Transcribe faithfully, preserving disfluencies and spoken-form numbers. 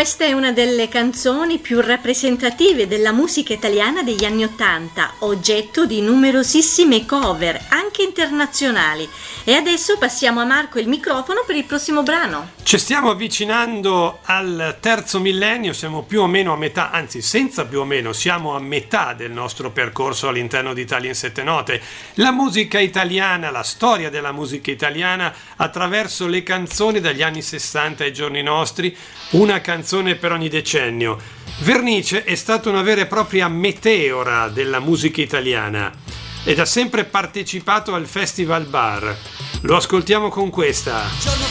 Questa è una delle canzoni più rappresentative della musica italiana degli anni Ottanta, oggetto di numerosissime cover, anche internazionali. E adesso passiamo a Marco il microfono per il prossimo brano. Ci stiamo avvicinando al terzo millennio, siamo più o meno a metà, anzi senza più o meno, siamo a metà del nostro percorso all'interno di Italia in sette note. La musica italiana, la storia della musica italiana attraverso le canzoni dagli anni sessanta ai giorni nostri, una canzone per ogni decennio. Vernice è stata una vera e propria meteora della musica italiana ed ha sempre partecipato al Festival Bar. Lo ascoltiamo con questa. Giorno